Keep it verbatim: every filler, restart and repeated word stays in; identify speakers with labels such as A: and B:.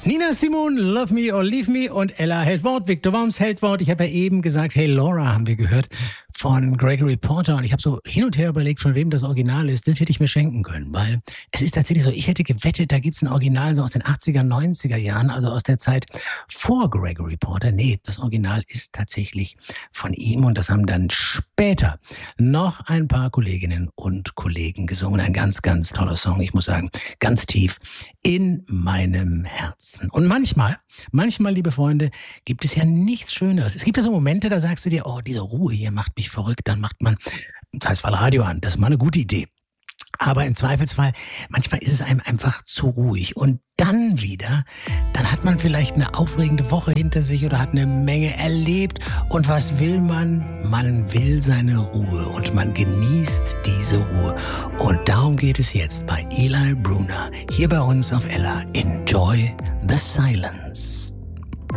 A: Nina Simone, Love Me or Leave Me und Ella hält Wort, Victor Worms hält Wort. Ich habe ja eben gesagt, Hey Laura haben wir gehört von Gregory Porter und ich habe so hin und her überlegt, von wem das Original ist. Das hätte ich mir schenken können, weil es ist tatsächlich so, ich hätte gewettet, da gibt's ein Original so aus den achtziger, neunziger Jahren, also aus der Zeit vor Gregory Porter. Nee, das Original ist tatsächlich von ihm und das haben dann später noch ein paar Kolleginnen und Kollegen gesungen. Ein ganz, ganz toller Song, ich muss sagen, ganz tief in meinem Herzen. Und manchmal, manchmal, liebe Freunde, gibt es ja nichts Schöneres. Es gibt ja so Momente, da sagst du dir, oh, diese Ruhe hier macht mich verrückt. Dann macht man im Zweifelsfall Radio an. Das ist mal eine gute Idee. Aber im Zweifelsfall, manchmal ist es einem einfach zu ruhig. Und dann wieder, dann hat man vielleicht eine aufregende Woche hinter sich oder hat eine Menge erlebt. Und was will man? Man will seine Ruhe und man genießt diese Ruhe. Und darum geht es jetzt bei Eli Bruner hier bei uns auf Ella. Enjoy the silence.